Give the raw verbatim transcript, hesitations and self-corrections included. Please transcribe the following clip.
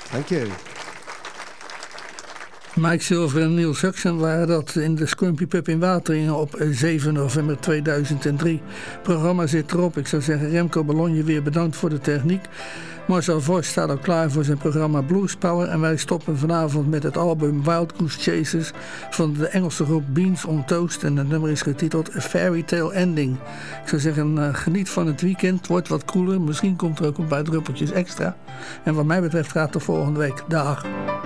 Dank je. Mike Silver en Neil Suction waren dat in de Scrumpy Pub in Wateringen op zeven november tweeduizend drie. Het programma zit erop. Ik zou zeggen, Remco Bologna weer bedankt voor de techniek. Marcel Vos staat al klaar voor zijn programma Blues Power. En wij stoppen vanavond met het album Wild Goose Chasers van de Engelse groep Beans on Toast. En het nummer is getiteld A Fairy Tale Ending. Ik zou zeggen, uh, geniet van het weekend. Het wordt wat koeler. Misschien komt er ook een paar druppeltjes extra. En wat mij betreft gaat het volgende week. Dag.